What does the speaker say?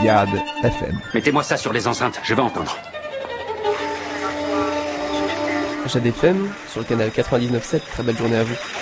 Yad FM. Mettez-moi ça sur les enceintes, je vais entendre. Yad FM, sur le canal 99.7, très belle journée à vous.